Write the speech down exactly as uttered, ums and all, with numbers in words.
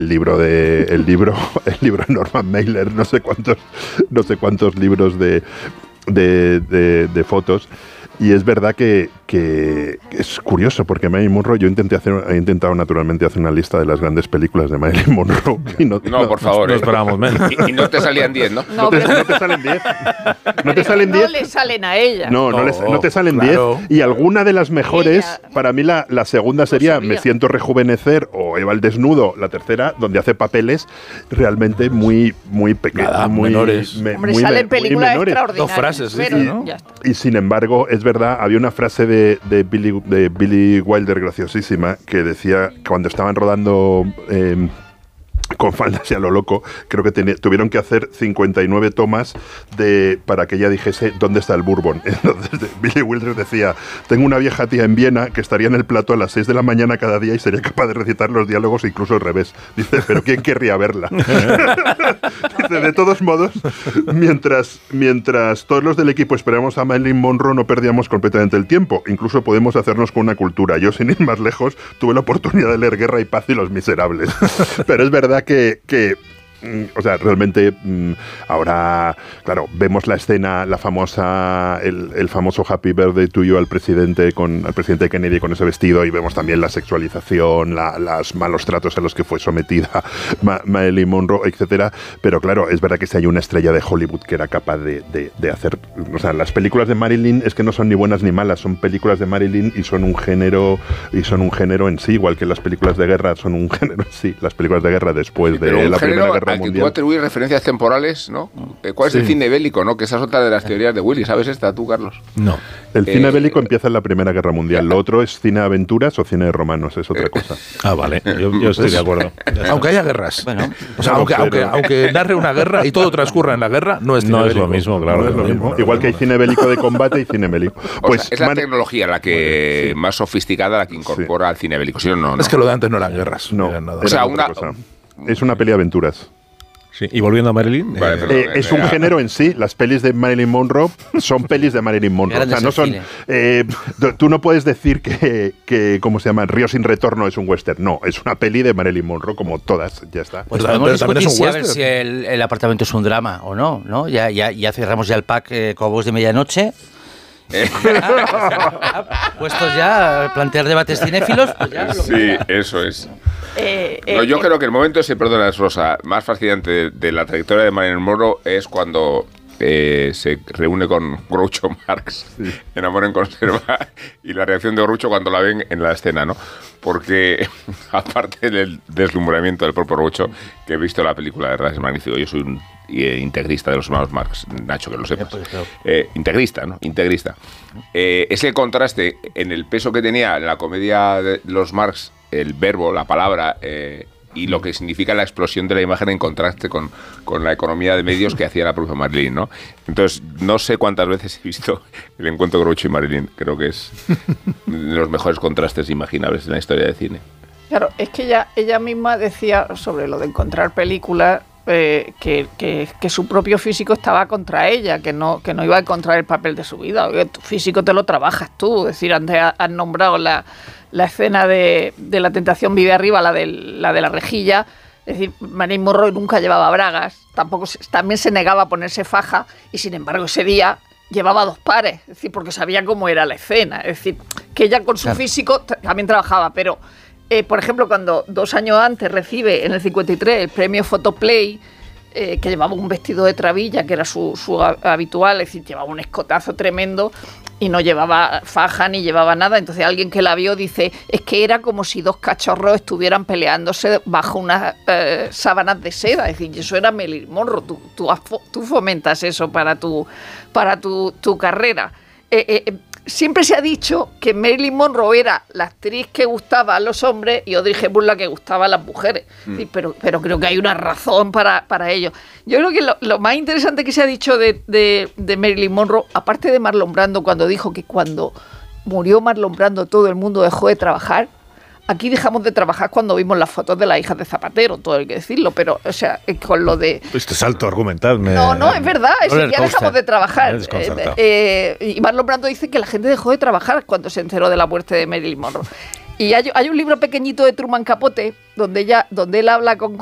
el libro de el libro el libro de Norman Mailer, no sé cuántos no sé cuántos libros de de, de, de fotos. Y es verdad que, que es curioso, porque Marilyn Monroe, yo intenté hacer, he intentado naturalmente hacer una lista de las grandes películas de Marilyn Monroe. Y no, no, no, por favor. No, no esperábamos menos. Y, y no te salían diez, ¿no? No, no, te, no te salen diez. No te salen diez. No le salen a ella. No, no, no, les, no te salen diez. Claro. Y alguna de las mejores, ella, para mí la, la segunda sería Me siento rejuvenecer o Eva el desnudo, la tercera, donde hace papeles realmente muy, muy pequeños. Muy menores. Me, Hombre, muy salen películas extraordinarias. Dos frases, pero, sí, ¿no? Ya está. Y sin embargo, es verdad, había una frase de, de, Billy, de Billy Wilder graciosísima que decía que cuando estaban rodando eh, con faldas y a lo loco, creo que ten, tuvieron que hacer cincuenta y nueve tomas de, para que ella dijese ¿dónde está el bourbon? Entonces Billy Wilder decía, tengo una vieja tía en Viena que estaría en el plató a las seis de la mañana cada día y sería capaz de recitar los diálogos incluso al revés. Dice, pero ¿quién querría verla? Dice, de todos modos, mientras, mientras todos los del equipo esperamos a Marilyn Monroe, no perdíamos completamente el tiempo. Incluso podemos hacernos con una cultura. Yo, sin ir más lejos, tuve la oportunidad de leer Guerra y Paz y Los Miserables. Pero es verdad que, que o sea, realmente ahora, claro, vemos la escena, la famosa, el, el famoso Happy Birthday to You al presidente, con al presidente Kennedy con ese vestido, y vemos también la sexualización, la, los malos tratos a los que fue sometida Ma, Marilyn Monroe, etcétera. Pero claro, es verdad que si hay una estrella de Hollywood que era capaz de, de, de hacer, o sea, las películas de Marilyn es que no son ni buenas ni malas, son películas de Marilyn y son un género y son un género en sí, igual que las películas de guerra son un género en sí, las películas de guerra después sí, de la Primera Guerra al que Mundial. tú atribuir referencias temporales, ¿no? ¿Cuál es sí. el cine bélico, no? Que esa es otra de las teorías de Willy. ¿Sabes esta tú, Carlos? No. El eh, cine bélico empieza en la Primera Guerra Mundial. Lo otro es cine de aventuras o cine de romanos. Es otra cosa. Ah, vale. Yo, yo estoy de acuerdo. Aunque haya guerras. Bueno, o sea, aunque, aunque, aunque narre una guerra y todo transcurra en la guerra, no es cine No bélico. es lo mismo, claro. No es lo mismo. Igual que hay cine bélico de combate y cine bélico. Pues, o sea, es la man... tecnología la que sí. más sofisticada la que incorpora sí. al cine bélico. ¿Sí o no, no? Es que lo de antes no eran guerras. No. Era nada. O sea, una... Es una peli de aventuras. Sí, y volviendo a Marilyn, vale, perdón, eh, es un género en sí. Las pelis de Marilyn Monroe son pelis de Marilyn Monroe. O sea, no son. Eh, tú no puedes decir que, que, ¿cómo se llama? Río sin retorno es un western. No, es una peli de Marilyn Monroe como todas. Ya está. Pues podemos discutir si a ver si el, el apartamento es un drama o no, ¿no? Ya, ya, ya cerramos ya el pack eh, Cowboys de medianoche. Puestos ya a plantear debates cinéfilos, pues ya sí, eso es. Eh, eh, no, yo eh, creo que el momento ese, perdona, Rosa, más fascinante de, de la trayectoria de Marilyn Monroe es cuando eh, se reúne con Groucho Marx sí. en Amor en Conserva, y la reacción de Groucho cuando la ven en la escena, ¿no? Porque aparte del deslumbramiento del propio Groucho, que he visto la película, de verdad es magnífico. Yo soy un eh, integrista de los hermanos Marx, Nacho, que lo sepas. Eh, integrista, ¿no? Integrista. Eh, ese contraste en el peso que tenía la comedia de los Marx, el verbo, la palabra, eh, y lo que significa la explosión de la imagen en contraste con, con la economía de medios que hacía la propia Marilyn, ¿no? Entonces, no sé cuántas veces he visto el encuentro de Groucho y Marilyn. Creo que es de los mejores contrastes imaginables en la historia del cine. Claro, es que ella, ella misma decía sobre lo de encontrar películas eh, que, que, que su propio físico estaba contra ella, que no, que no iba a encontrar el papel de su vida. Oye, tu físico te lo trabajas tú. Es decir, antes has nombrado la... la escena de, de La tentación vive arriba, la de la, de la rejilla. Es decir, Marilyn Monroe nunca llevaba bragas, tampoco se, también se negaba a ponerse faja, y sin embargo ese día llevaba dos pares, es decir, porque sabía cómo era la escena. Es decir, que ella con su claro. físico t- también trabajaba, pero eh, por ejemplo, cuando dos años antes recibe en el cincuenta y tres el premio Photoplay, Eh, que llevaba un vestido de trabilla, que era su, su habitual, es decir, llevaba un escotazo tremendo y no llevaba faja ni llevaba nada. Entonces alguien que la vio dice, es que era como si dos cachorros estuvieran peleándose bajo unas eh, sábanas de seda. Es decir, eso era Marilyn Monroe. Tú, tú, tú fomentas eso para tu, para tu, tu carrera. Eh, eh, siempre se ha dicho que Marilyn Monroe era la actriz que gustaba a los hombres y Audrey Hepburn la que gustaba a las mujeres. Mm. Sí, pero, pero creo que hay una razón para, para ello. Yo creo que lo, lo más interesante que se ha dicho de, de, de Marilyn Monroe, aparte de Marlon Brando, cuando dijo que cuando murió Marlon Brando todo el mundo dejó de trabajar, aquí dejamos de trabajar cuando vimos las fotos de las hijas de Zapatero, todo hay que decirlo, pero, o sea, con lo de... Este salto argumental me... No, no, es verdad, es que ya dejamos de trabajar. Eh, eh, y Marlon Brando dice que la gente dejó de trabajar cuando se enteró de la muerte de Marilyn Monroe. y hay, hay un libro pequeñito de Truman Capote donde ella, donde él habla con